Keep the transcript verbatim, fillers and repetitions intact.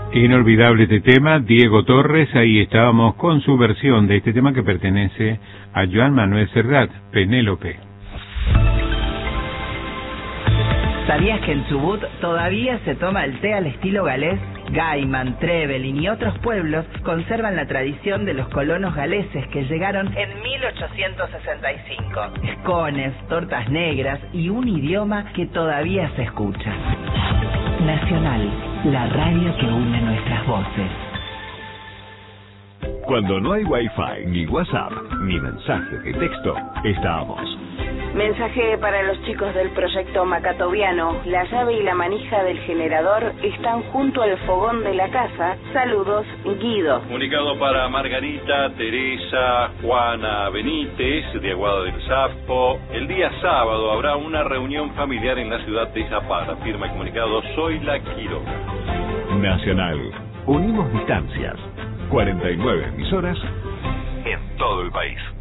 Inolvidable este tema, Diego Torres, ahí estábamos con su versión de este tema que pertenece a Joan Manuel Serrat, Penélope. ¿Sabías que en Chubut todavía se toma el té al estilo galés? Gaiman, Trevelin y otros pueblos conservan la tradición de los colonos galeses que llegaron en mil ochocientos sesenta y cinco. Escones, tortas negras y un idioma que todavía se escucha. Nacional, la radio que une nuestras voces. Cuando no hay Wi-Fi, ni WhatsApp, ni mensaje de texto, estamos. Mensaje para los chicos del proyecto Macatoviano. La llave y la manija del generador están junto al fogón de la casa. Saludos, Guido. Comunicado para Margarita, Teresa, Juana Benítez, de Aguada del Sapo. El día sábado habrá una reunión familiar en la ciudad de Zapata. Firma y comunicado, soy la Quiroga. Nacional. Unimos distancias. cuarenta y nueve emisoras en todo el país.